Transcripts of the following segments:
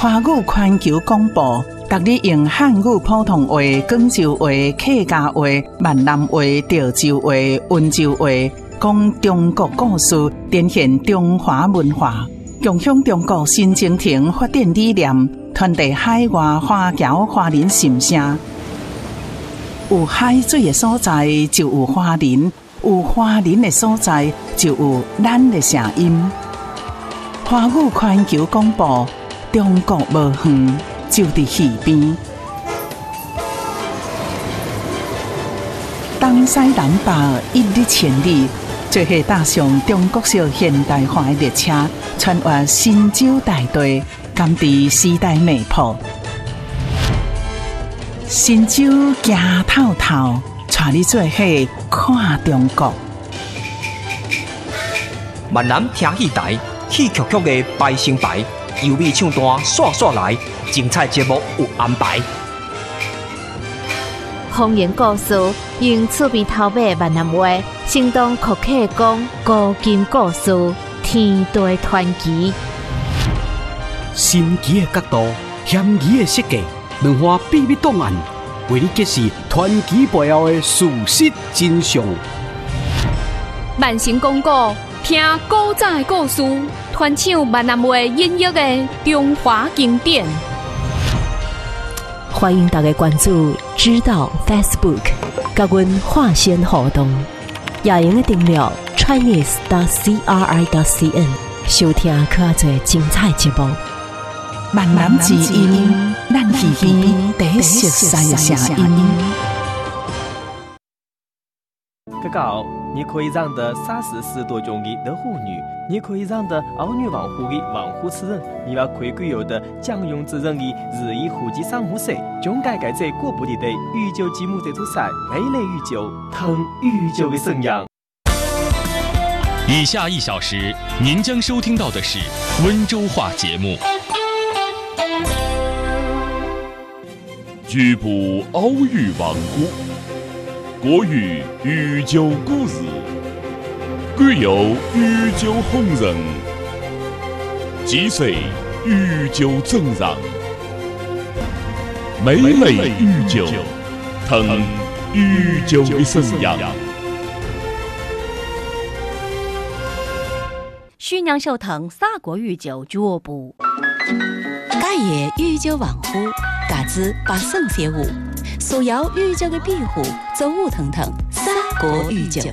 华语环球广播，逐日用汉语普通话、广州话、客家话、闽南话、潮州话、温州话，讲中国故事，展现中华文化，共享中国新征程发展理念，传递海外华侨华人心声。有海水的所在，就有华人；有华人的所在，就有咱的声音。华语环球广播。中国无远，就伫耳边。东西南北一日千里，做伙踏上中国式现代化的列车，穿越神州大地，甘伫时代脉搏。神州行透透，带你做伙看中国。 闽南听戏台，戏曲曲的排成排。优美唱段刷刷来，精彩节目有安排。 方言故事用厝边头尾闽南话，生动酷客讲古今故事，天地传奇。 神奇的角度，险奇的设计，两岸秘密档案，为你揭示传奇背后的事实真相。 慢声广告，听古早的故事。传唱闽南话音乐的中华经典， 欢迎大家关注知道 Facebook， 甲阮化线互动，也用个订阅 Chinese.CRI.CN， 收听较侪精彩节目。 闽南之音，咱耳边第一熟悉的声音。 哥哥，你可以让的30多种的老妇女，你可以让的儿女王户的王户之人，你要可以有的将用之人的日益户籍上户水，总该在过不里的御酒节目这座山，美丽御酒，疼御酒的生养。 以下1小时，您将收听到的是温州话节目。 局部奥语王户。国语御酒故事，贵有御酒红人，几岁御酒正让，美类御酒，疼御酒的生养。 徐娘秀腾法国御酒俱乐部， 家业御酒王户，嘎子把圣写舞。所要御酒的庇护，走舞腾腾，三国御酒。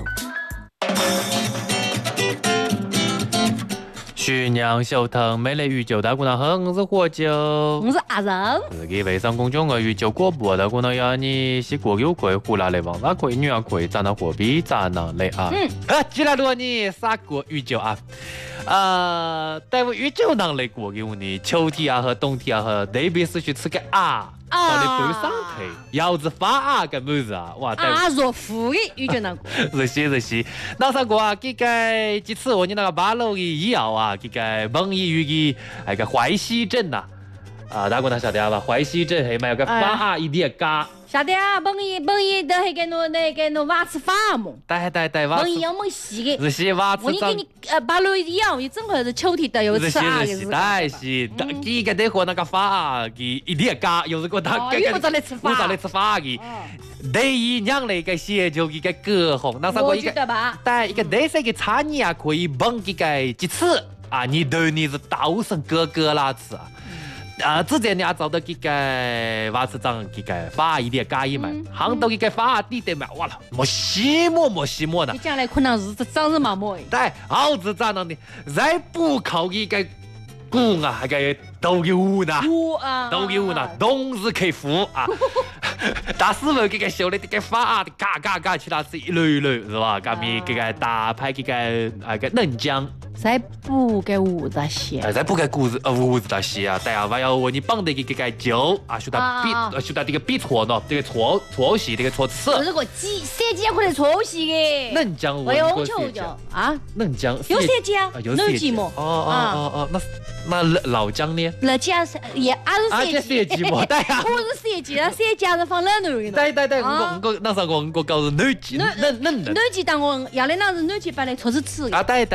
徐娘秀腾美丽御酒，大姑娘好，我是火酒， 我是阿仁。 自己微商公众的御酒广播，大姑娘要你是国有可以，胡来来往哪可以，女儿可以，咱那货币咱那来啊。既然如你三国御酒啊。但我御酒能来过给我呢，秋天啊和冬天啊和特别是去吃个到你半上腿，腰子发个么子啊，哇！ 若富的御酒能过， 是，那啥个啊？这个这次我你那个八楼的医药啊，这个蒙医院的那个淮西镇呐，大家晓得吧？淮西镇系咪有个发一点加？ 晓得啊，蒙医都系给侬挖吃发么？ 对， 蒙医要么细的， 是挖吃。 我给你八楼医药，也正好是秋天的有吃啊， 是，这个得和那个发给一点加，有时候他又在来吃发， 又在来吃发的。第一娘那个写就一个歌红，那啥个一个，对，一个第三个产业可以帮这个几次啊，你对你是道生哥啦子。之前你也找到这个瓦市长这个发一点加一买，行到这个发地点买，哇了，没西莫呢。 你将来可能是长日麻木。 对，好是这样的，再不靠这个股啊，这个都给我呢，都是客户啊。大师傅这个修的这个发的嘎，其他是一类是吧？咱们这个大牌这个嫩姜。 再补个五子血， 再补个五子血啊！对啊，还要我你绑的这个酒啊，需要这个笔错呢，这个错洗，这个错刺。 这个设计可能错洗的。 嫩姜我有求就啊， 嫩姜有设计啊，有设计么？ 哦，那老姜呢？ 老姜也是设计么？对啊， 我是设计，设计是放冷头的。 对，我那时候我搞是嫩鸡， 嫩鸡，但我原来那是嫩鸡把来错是吃的。 对。